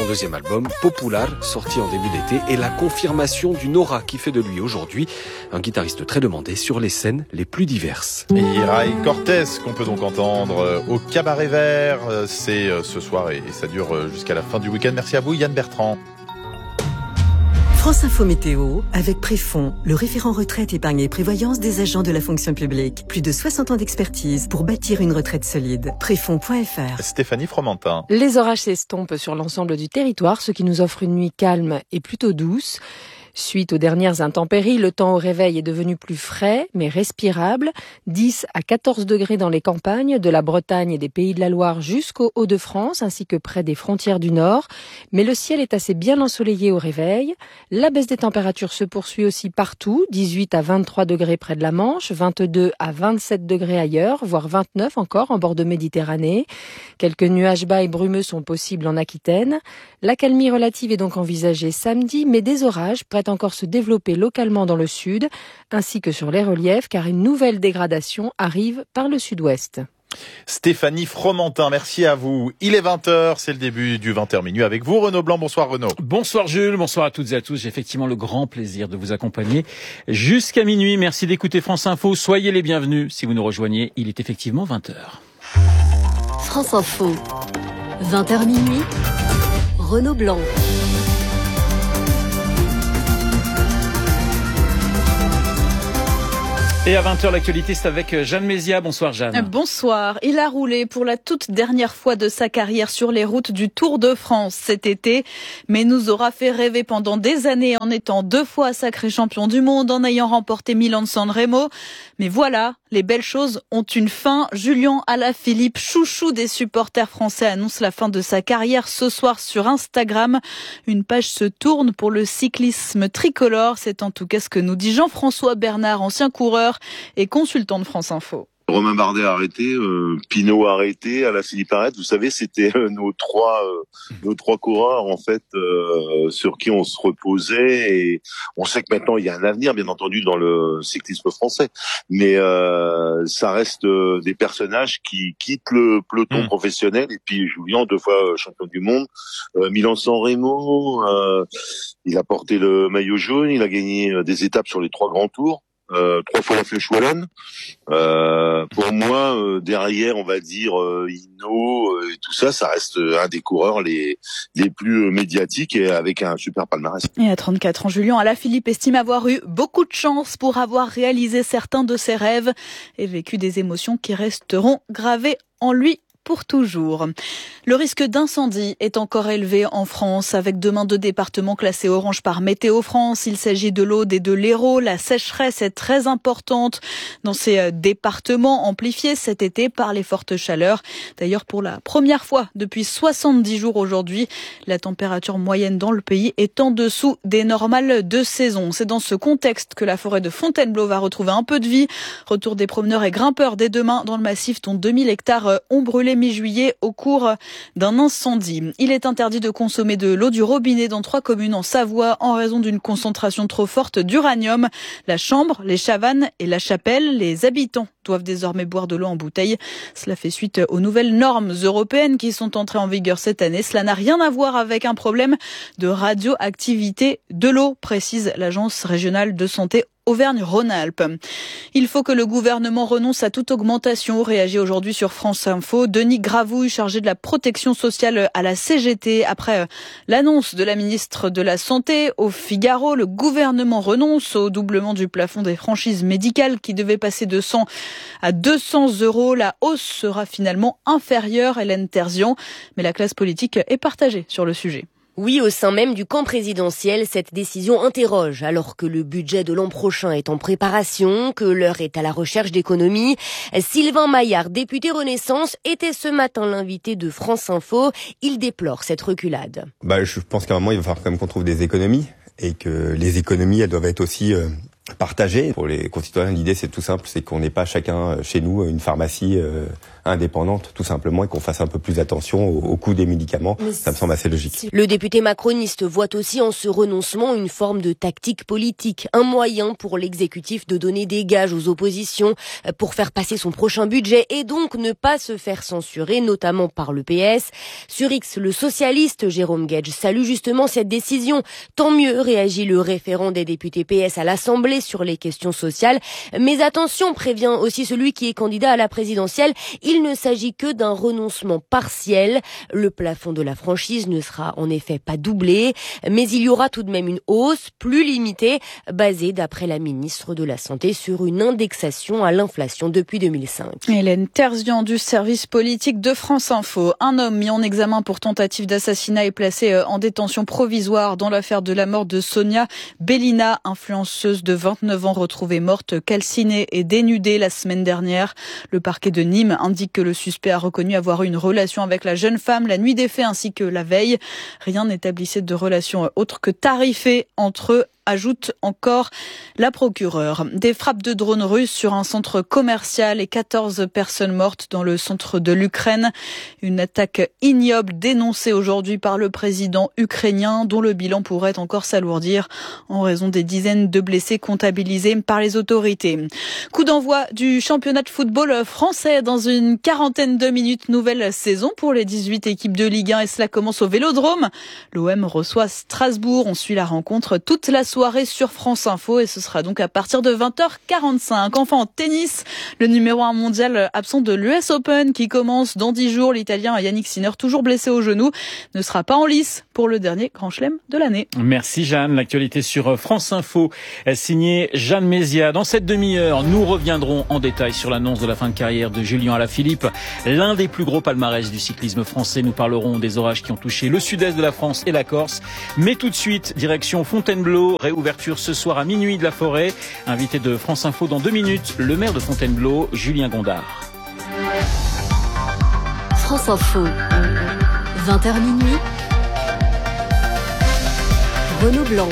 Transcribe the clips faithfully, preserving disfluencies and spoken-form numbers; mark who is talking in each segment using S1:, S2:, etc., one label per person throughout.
S1: deuxième album, Popular, sorti en début d'été, et la confirmation d'une aura qui fait de lui aujourd'hui un guitariste très demandé sur les scènes les plus diverses.
S2: Iraï Cortés, qu'on peut donc entendre au Cabaret Vert, c'est ce soir et ça dure jusqu'à la fin du week-end. Merci à vous, Yann Bertrand.
S3: France Info Météo, avec Préfond, le référent retraite, épargne et prévoyance des agents de la fonction publique. Plus de soixante ans d'expertise pour bâtir une retraite solide. Préfond point F R.
S2: Stéphanie Fromentin.
S4: Les orages s'estompent sur l'ensemble du territoire, ce qui nous offre une nuit calme et plutôt douce. Suite aux dernières intempéries, le temps au réveil est devenu plus frais, mais respirable. dix à quatorze degrés dans les campagnes, de la Bretagne et des Pays de la Loire jusqu'aux Hauts-de-France, ainsi que près des frontières du Nord. Mais le ciel est assez bien ensoleillé au réveil. La baisse des températures se poursuit aussi partout. dix-huit à vingt-trois degrés près de la Manche, vingt-deux à vingt-sept degrés ailleurs, voire vingt-neuf encore en bord de Méditerranée. Quelques nuages bas et brumeux sont possibles en Aquitaine. L'accalmie relative est donc envisagée samedi, mais des orages prêtent encore se développer localement dans le sud, ainsi que sur les reliefs, car une nouvelle dégradation arrive par le sud-ouest.
S2: Stéphanie Fromentin, merci à vous. Il est vingt heures, c'est le début du vingt heures minuit avec vous, Renaud Blanc. Bonsoir Renaud.
S5: Bonsoir Jules, bonsoir à toutes et à tous. J'ai effectivement le grand plaisir de vous accompagner jusqu'à minuit. Merci d'écouter France Info. Soyez les bienvenus si vous nous rejoignez. Il est effectivement vingt heures.
S6: France Info, vingt heures minuit, Renaud Blanc.
S5: Et à vingt heures, l'actualité, c'est avec Jeanne Mézia. Bonsoir Jeanne.
S7: Bonsoir. Il a roulé pour la toute dernière fois de sa carrière sur les routes du Tour de France cet été, mais nous aura fait rêver pendant des années en étant deux fois sacré champion du monde, en ayant remporté Milan-San Remo. Mais voilà, les belles choses ont une fin. Julien Alaphilippe, chouchou des supporters français, annonce la fin de sa carrière ce soir sur Instagram. Une page se tourne pour le cyclisme tricolore. C'est en tout cas ce que nous dit Jean-François Bernard, ancien coureur et consultant de France Info.
S8: Romain Bardet arrêté, euh, Pinot arrêté, Alaphilippe arrête. Vous savez, c'était euh, nos trois euh, nos trois coureurs en fait euh, sur qui on se reposait. Et on sait que maintenant il y a un avenir, bien entendu, dans le cyclisme français. Mais euh, ça reste euh, des personnages qui quittent le peloton mmh. professionnel. Et puis Julien, deux fois champion du monde, euh, Milan-San Remo, euh, il a porté le maillot jaune, il a gagné euh, des étapes sur les trois grands tours. Euh, trois fois la Flèche Wallonne. Euh, pour moi, euh, derrière, on va dire euh, Hinault euh, et tout ça, ça reste un des coureurs les les plus médiatiques et avec un super palmarès.
S7: Et à trente-quatre ans, Julien Alaphilippe estime avoir eu beaucoup de chance pour avoir réalisé certains de ses rêves et vécu des émotions qui resteront gravées en lui pour toujours. Le risque d'incendie est encore élevé en France, avec demain deux départements classés orange par Météo France. Il s'agit de l'Aude et de l'Hérault. La sécheresse est très importante dans ces départements, amplifiés cet été par les fortes chaleurs. D'ailleurs, pour la première fois depuis soixante-dix jours aujourd'hui, la température moyenne dans le pays est en dessous des normales de saison. C'est dans ce contexte que la forêt de Fontainebleau va retrouver un peu de vie. Retour des promeneurs et grimpeurs dès demain dans le massif dont deux mille hectares ont brûlé mi-juillet au cours d'un incendie. Il est interdit de consommer de l'eau du robinet dans trois communes en Savoie en raison d'une concentration trop forte d'uranium. La Chambre, les Chavannes et la Chapelle, les habitants doivent désormais boire de l'eau en bouteille. Cela fait suite aux nouvelles normes européennes qui sont entrées en vigueur cette année. Cela n'a rien à voir avec un problème de radioactivité de l'eau, précise l'Agence régionale de santé Auvergne-Rhône-Alpes. Il faut que le gouvernement renonce à toute augmentation, réagit aujourd'hui sur France Info Denis Gravouille, chargé de la protection sociale à la C G T. Après l'annonce de la ministre de la Santé au Figaro, le gouvernement renonce au doublement du plafond des franchises médicales qui devait passer de cent à deux cents euros. La hausse sera finalement inférieure, Hélène Terzian, mais la classe politique est partagée sur le sujet.
S9: Oui, au sein même du camp présidentiel, cette décision interroge, alors que le budget de l'an prochain est en préparation, que l'heure est à la recherche d'économies. Sylvain Maillard, député Renaissance, était ce matin l'invité de France Info. Il déplore cette reculade.
S10: Bah, je pense qu'à un moment, il va falloir quand même qu'on trouve des économies, et que les économies, elles doivent être aussi euh, partagées. Pour les concitoyens, l'idée, c'est tout simple, c'est qu'on n'ait pas chacun chez nous une pharmacie, euh, indépendante, tout simplement, et qu'on fasse un peu plus attention au, au coût des médicaments. Mais ça me semble assez logique.
S9: Le député macroniste voit aussi en ce renoncement une forme de tactique politique, un moyen pour l'exécutif de donner des gages aux oppositions pour faire passer son prochain budget et donc ne pas se faire censurer, notamment par le P S. Sur X, le socialiste Jérôme Guedj salue justement cette décision. Tant mieux, réagit le référent des députés P S à l'Assemblée sur les questions sociales. Mais attention, prévient aussi celui qui est candidat à la présidentielle, il ne s'agit que d'un renoncement partiel. Le plafond de la franchise ne sera en effet pas doublé, mais il y aura tout de même une hausse plus limitée, basée d'après la ministre de la Santé sur une indexation à l'inflation depuis deux mille cinq.
S7: Hélène Terzian du service politique de France Info. Un homme mis en examen pour tentative d'assassinat est placé en détention provisoire dans l'affaire de la mort de Sonia Bellina, influenceuse de vingt-neuf ans retrouvée morte, calcinée et dénudée la semaine dernière. Le parquet de Nîmes indique que le suspect a reconnu avoir eu une relation avec la jeune femme la nuit des faits ainsi que la veille. Rien n'établissait de relation autre que tarifée entre eux, ajoute encore la procureure. Des frappes de drones russes sur un centre commercial et quatorze personnes mortes dans le centre de l'Ukraine. Une attaque ignoble dénoncée aujourd'hui par le président ukrainien dont le bilan pourrait encore s'alourdir en raison des dizaines de blessés comptabilisés par les autorités. Coup d'envoi du championnat de football français dans une quarantaine de minutes. Nouvelle saison pour les dix-huit équipes de Ligue un et cela commence au Vélodrome. L'O M reçoit Strasbourg. On suit la rencontre toute la soirée sur France Info et ce sera donc à partir de vingt heures quarante-cinq. Enfin en tennis, le numéro un mondial absent de l'U S Open qui commence dans dix jours. L'Italien Yannick Sinner, toujours blessé au genou, ne sera pas en lice pour le dernier Grand Chelem de l'année.
S5: Merci Jeanne. L'actualité sur France Info, signée Jeanne Mézia. Dans cette demi-heure, nous reviendrons en détail sur l'annonce de la fin de carrière de Julien Alaphilippe, l'un des plus gros palmarès du cyclisme français. Nous parlerons des orages qui ont touché le sud-est de la France et la Corse. Mais tout de suite, direction Fontainebleau. Réouverture ce soir à minuit de la Forêt. Invité de France Info dans deux minutes, le maire de Fontainebleau, Julien Gondard.
S6: France Info, vingt heures minuit. Renaud Blanc.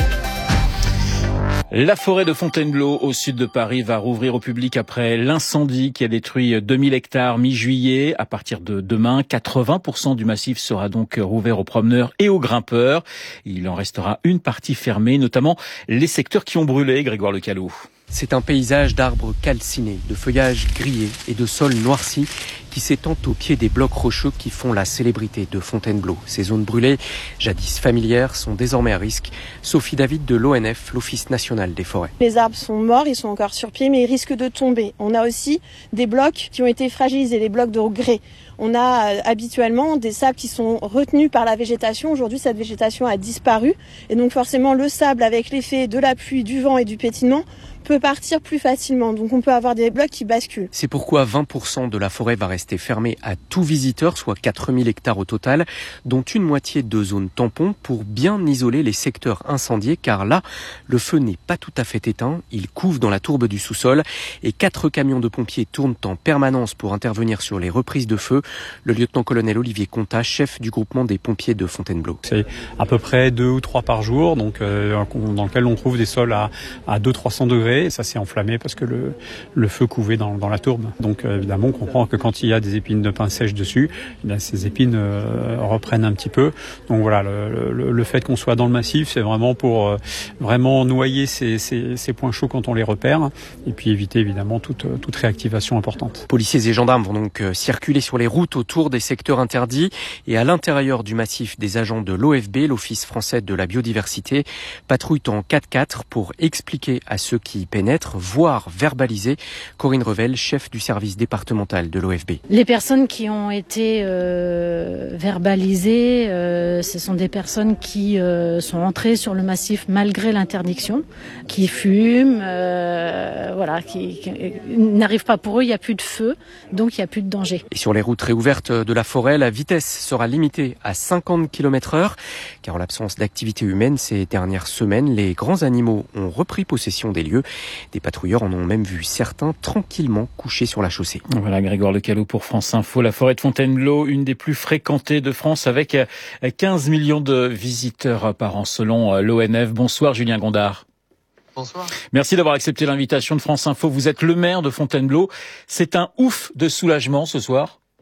S5: La forêt de Fontainebleau, au sud de Paris, va rouvrir au public après l'incendie qui a détruit deux mille hectares mi-juillet. À partir de demain, quatre-vingts pour cent du massif sera donc rouvert aux promeneurs et aux grimpeurs. Il en restera une partie fermée, notamment les secteurs qui ont brûlé, Grégoire Lecalou.
S11: C'est un paysage d'arbres calcinés, de feuillages grillés et de sols noircis qui s'étendent au pied des blocs rocheux qui font la célébrité de Fontainebleau. Ces zones brûlées, jadis familières, sont désormais à risque. Sophie David de l'O N F, l'Office national des forêts.
S12: Les arbres sont morts, ils sont encore sur pied, mais ils risquent de tomber. On a aussi des blocs qui ont été fragilisés, les blocs de grès. On a euh, habituellement des sables qui sont retenus par la végétation. Aujourd'hui, cette végétation a disparu. Et donc forcément, le sable, avec l'effet de la pluie, du vent et du pétillement, peut partir plus facilement. Donc on peut avoir des blocs qui basculent.
S11: C'est pourquoi vingt pour cent de la forêt va rester fermée à tout visiteur, soit quatre mille hectares au total, dont une moitié de zones tampons pour bien isoler les secteurs incendiés, car là, le feu n'est pas tout à fait éteint. Il couve dans la tourbe du sous-sol et quatre camions de pompiers tournent en permanence pour intervenir sur les reprises de feu. Le lieutenant-colonel Olivier Contat, chef du groupement des pompiers de Fontainebleau.
S13: C'est à peu près deux ou trois par jour, donc euh, dans lequel on trouve des sols à, à deux à trois cents degrés. Et ça s'est enflammé parce que le, le feu couvait dans, dans la tourbe. Donc euh, évidemment, on comprend que quand il y a des épines de pin sèches dessus, eh bien, ces épines euh, reprennent un petit peu. Donc voilà, le, le, le fait qu'on soit dans le massif, c'est vraiment pour euh, vraiment noyer ces, ces, ces points chauds quand on les repère, et puis éviter évidemment toute, toute réactivation importante.
S11: Policiers et gendarmes vont donc euh, circuler sur les routes autour des secteurs interdits et à l'intérieur du massif, des agents de l'O F B, l'Office français de la biodiversité, patrouillent en quatre-quatre pour expliquer à ceux qui pénètre, voire verbaliser. Corinne Revel, chef du service départemental de l'O F B.
S14: Les personnes qui ont été euh, verbalisées, euh, ce sont des personnes qui euh, sont entrées sur le massif malgré l'interdiction, qui fument, euh, voilà, qui, qui n'arrivent pas pour eux, il n'y a plus de feu, donc il n'y a plus de danger.
S11: Et sur les routes réouvertes de la forêt, la vitesse sera limitée à cinquante kilomètres heure, car en l'absence d'activité humaine ces dernières semaines, les grands animaux ont repris possession des lieux. Des patrouilleurs en ont même vu certains tranquillement couchés sur la chaussée.
S5: Voilà, Grégoire Lecalou pour France Info. La forêt de Fontainebleau, une des plus fréquentées de France, avec quinze millions de visiteurs par an selon l'O N F. Bonsoir Julien Gondard.
S15: Bonsoir.
S5: Merci d'avoir accepté l'invitation de France Info. Vous êtes le maire de Fontainebleau. C'est un ouf de soulagement ce soir.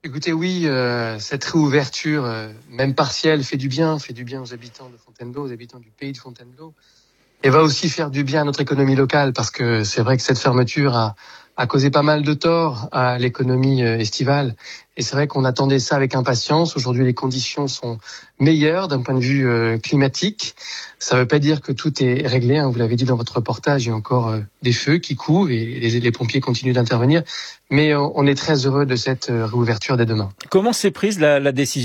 S15: Écoutez, oui, euh, cette réouverture, euh, même partielle, fait du bien, fait du bien aux habitants de Fontainebleau, aux habitants du pays de Fontainebleau, et va aussi faire du bien à notre économie locale, parce que c'est vrai que cette fermeture a, a causé pas mal de tort à l'économie euh, estivale, et c'est vrai qu'on attendait ça avec impatience. Aujourd'hui, les conditions sont meilleures d'un point de vue euh, climatique. Ça ne veut pas dire que tout est réglé, hein. Vous l'avez dit dans votre reportage, il y a encore euh, des feux qui couvent et les, les pompiers continuent d'intervenir, mais euh, on est très heureux de cette euh, réouverture dès demain.
S5: Comment s'est prise la, la décision ?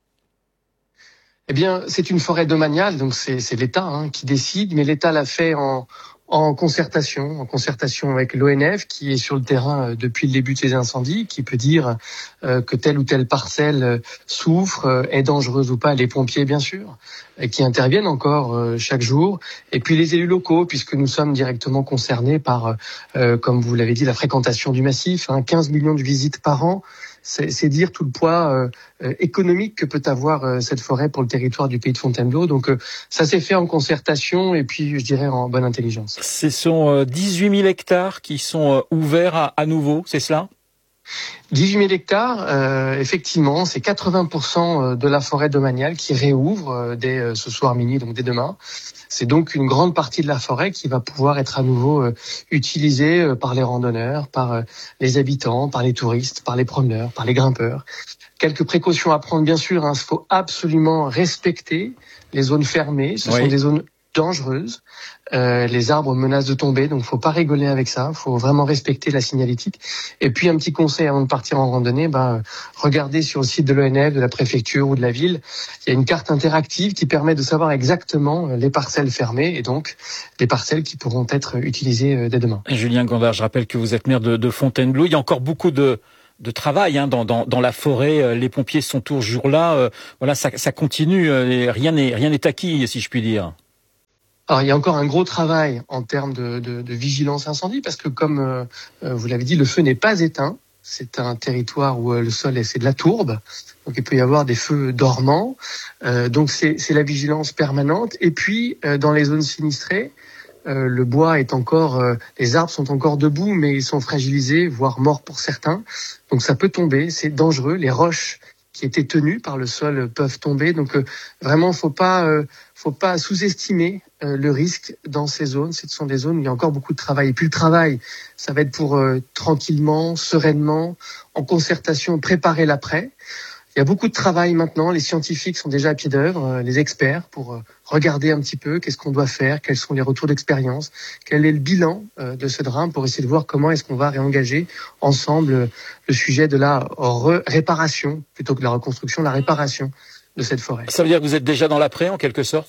S15: Eh bien, c'est une forêt domaniale, donc c'est, c'est l'État hein, qui décide, mais l'État l'a fait en, en concertation, en concertation avec l'O N F qui est sur le terrain depuis le début de ces incendies, qui peut dire euh, que telle ou telle parcelle souffre, euh, est dangereuse ou pas, les pompiers bien sûr, et qui interviennent encore euh, chaque jour, et puis les élus locaux, puisque nous sommes directement concernés par, euh, comme vous l'avez dit, la fréquentation du massif, hein, quinze millions de visites par an. C'est, c'est dire tout le poids euh, économique que peut avoir euh, cette forêt pour le territoire du pays de Fontainebleau. Donc euh, ça s'est fait en concertation et puis je dirais en bonne intelligence.
S5: Ce sont euh, dix-huit mille hectares qui sont euh, ouverts à, à nouveau, c'est cela ?
S15: dix-huit mille hectares, euh, effectivement, c'est quatre-vingts pour cent de la forêt domaniale qui réouvre euh, dès euh, ce soir minuit, donc dès demain. C'est donc une grande partie de la forêt qui va pouvoir être à nouveau euh, utilisée euh, par les randonneurs, par euh, les habitants, par les touristes, par les promeneurs, par les grimpeurs. Quelques précautions à prendre, bien sûr. Il hein, faut absolument respecter les zones fermées. Ce oui. sont des zones dangereuses. Euh, les arbres menacent de tomber, donc faut pas rigoler avec ça. Faut vraiment respecter la signalétique. Et puis un petit conseil avant de partir en randonnée, ben regardez sur le site de l'O N F, de la préfecture ou de la ville. Il y a une carte interactive qui permet de savoir exactement les parcelles fermées et donc les parcelles qui pourront être utilisées dès demain.
S5: Julien Gandard, je rappelle que vous êtes maire de, de Fontainebleau. Il y a encore beaucoup de de travail hein, dans, dans, dans la forêt. Les pompiers sont toujours là. Euh, voilà, ça, ça continue. Rien n'est rien n'est acquis, si je puis dire.
S15: Alors, il y a encore un gros travail en termes de, de, de vigilance incendie parce que, comme euh, vous l'avez dit, le feu n'est pas éteint. C'est un territoire où euh, le sol, c'est de la tourbe. Donc, il peut y avoir des feux dormants. Euh, donc, c'est, c'est la vigilance permanente. Et puis, euh, dans les zones sinistrées, euh, le bois est encore... Euh, les arbres sont encore debout, mais ils sont fragilisés, voire morts pour certains. Donc, ça peut tomber. C'est dangereux. Les roches qui étaient tenues par le sol peuvent tomber. Donc, euh, vraiment, faut pas... Euh, faut pas sous-estimer euh, le risque dans ces zones. Ce sont des zones où il y a encore beaucoup de travail. Et puis le travail, ça va être pour euh, tranquillement, sereinement, en concertation, préparer l'après. Il y a beaucoup de travail maintenant. Les scientifiques sont déjà à pied d'œuvre, euh, les experts, pour euh, regarder un petit peu qu'est-ce qu'on doit faire, quels sont les retours d'expérience, quel est le bilan euh, de ce drame pour essayer de voir comment est-ce qu'on va réengager ensemble euh, le sujet de la re- réparation, plutôt que de la reconstruction, la réparation de cette forêt.
S5: Ça veut dire que vous êtes déjà dans l'après, en quelque sorte ?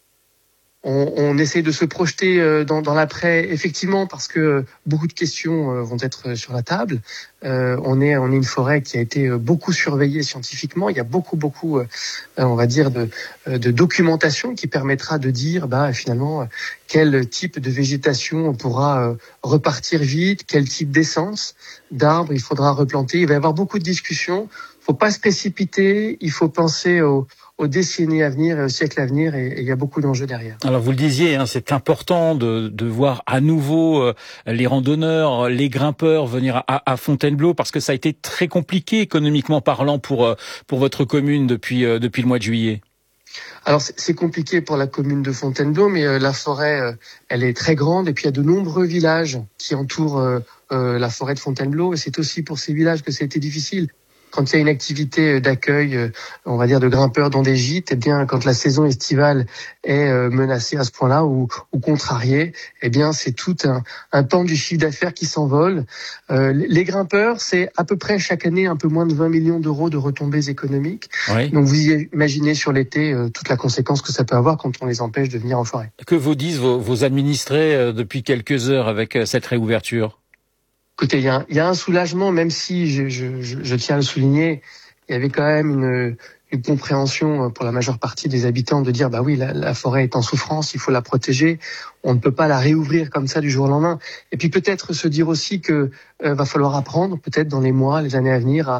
S15: On, on essaie de se projeter dans, dans l'après, effectivement, parce que beaucoup de questions vont être sur la table. Euh, on est, on est une forêt qui a été beaucoup surveillée scientifiquement. Il y a beaucoup, beaucoup, on va dire, de, de documentation qui permettra de dire, bah, finalement, quel type de végétation on pourra repartir vite, quel type d'essence d'arbres il faudra replanter. Il va y avoir beaucoup de discussions. Faut pas se précipiter. Il faut penser au aux décennies à venir et au siècle à venir, et il y a beaucoup d'enjeux derrière.
S5: Alors vous le disiez, hein, c'est important de, de voir à nouveau euh, les randonneurs, les grimpeurs venir à, à Fontainebleau, parce que ça a été très compliqué économiquement parlant pour euh, pour votre commune depuis euh, depuis le mois de juillet.
S15: Alors c'est, c'est compliqué pour la commune de Fontainebleau, mais euh, la forêt, euh, elle est très grande, et puis il y a de nombreux villages qui entourent euh, euh, la forêt de Fontainebleau, et c'est aussi pour ces villages que ça a été difficile. Quand il y a une activité d'accueil, on va dire de grimpeurs dans des gîtes, eh bien, quand la saison estivale est menacée à ce point-là ou, ou contrariée, eh bien, c'est tout un, un pan du chiffre d'affaires qui s'envole. Euh, les grimpeurs, c'est à peu près chaque année un peu moins de vingt millions d'euros de retombées économiques. Oui. Donc, vous imaginez sur l'été euh, toute la conséquence que ça peut avoir quand on les empêche de venir en forêt.
S5: Que vous disent vos, vos administrés euh, depuis quelques heures avec euh, cette réouverture ?
S15: Écoutez, il y, a, il y a un soulagement, même si je, je, je, je tiens à le souligner, il y avait quand même une, une compréhension pour la majeure partie des habitants de dire bah oui, la, la forêt est en souffrance, il faut la protéger, on ne peut pas la réouvrir comme ça du jour au lendemain. Et puis peut-être se dire aussi que euh, va falloir apprendre, peut-être dans les mois, les années à venir, à,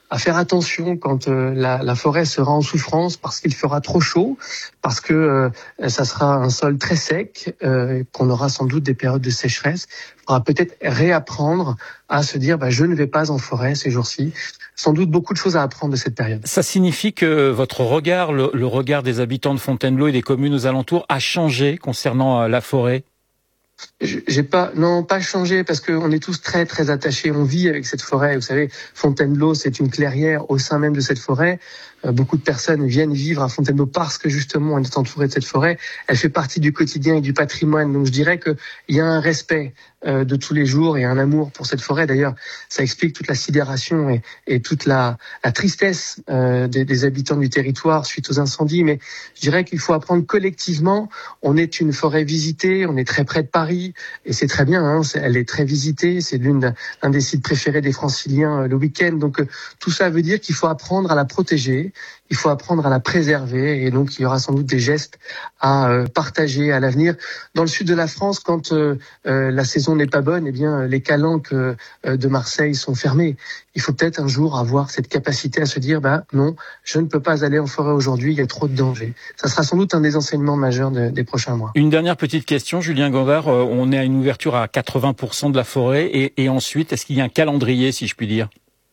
S15: à faire attention quand euh, la, la forêt sera en souffrance parce qu'il fera trop chaud, parce que euh, ça sera un sol très sec, euh, qu'on aura sans doute des périodes de sécheresse. Il faudra peut-être réapprendre à se dire bah, je ne vais pas en forêt ces jours-ci. Sans doute beaucoup de choses à apprendre de cette période.
S5: Ça signifie que votre regard, le, le regard des habitants de Fontainebleau et des communes aux alentours a changé concernant la forêt ?
S15: J'ai pas, non, pas changé parce qu'on est tous très, très attachés. On vit avec cette forêt. Vous savez, Fontainebleau, c'est une clairière au sein même de cette forêt. Euh, beaucoup de personnes viennent vivre à Fontainebleau parce que justement, on est entouré de cette forêt. Elle fait partie du quotidien et du patrimoine. Donc, je dirais que il y a un respect euh, de tous les jours et un amour pour cette forêt. D'ailleurs, ça explique toute la sidération et, et toute la, la tristesse euh, des, des habitants du territoire suite aux incendies. Mais je dirais qu'il faut apprendre collectivement. On est une forêt visitée. On est très près de Paris. Et c'est très bien, hein, c'est, elle est très visitée, c'est l'une un des sites préférés des Franciliens euh, le week-end. Donc euh, tout ça veut dire qu'il faut apprendre à la protéger, il faut apprendre à la préserver, et donc il y aura sans doute des gestes à euh, partager à l'avenir. Dans le sud de la France, quand euh, euh, la saison n'est pas bonne, eh bien les calanques euh, de Marseille sont fermées. Il faut peut-être un jour avoir cette capacité à se dire, bah non, je ne peux pas aller en forêt aujourd'hui, il y a trop de dangers. Ça sera sans doute un des enseignements majeurs de, des prochains mois.
S5: Une dernière petite question, Julien Gandard. On est à une ouverture à quatre-vingts pour cent de la forêt et, et ensuite, est-ce qu'il y a un calendrier, si je puis dire ?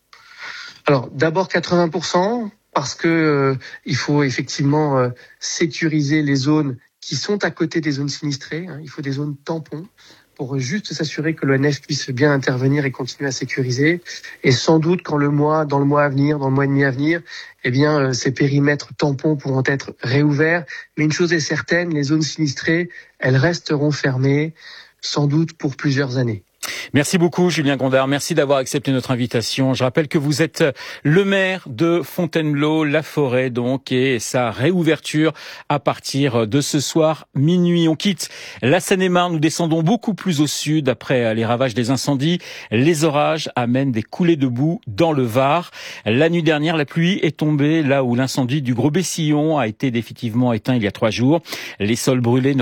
S15: Alors, d'abord quatre-vingts pour cent parce que euh, il faut effectivement euh, sécuriser les zones qui sont à côté des zones sinistrées. Hein. Il faut des zones tampons pour juste s'assurer que l'O N F puisse bien intervenir et continuer à sécuriser. Et sans doute, quand le mois, dans le mois à venir, dans le mois et demi à venir, eh bien, euh, ces périmètres tampons pourront être réouverts. Mais une chose est certaine, les zones sinistrées, elles resteront fermées, sans doute pour plusieurs années.
S5: Merci beaucoup Julien Gondard, merci d'avoir accepté notre invitation. Je rappelle que vous êtes le maire de Fontainebleau, la forêt donc, et sa réouverture à partir de ce soir minuit. On quitte la Seine-et-Marne, nous descendons beaucoup plus au sud après les ravages des incendies. Les orages amènent des coulées de boue dans le Var. La nuit dernière, la pluie est tombée là où l'incendie du Gros Bessillon a été définitivement éteint il y a trois jours. Les sols brûlés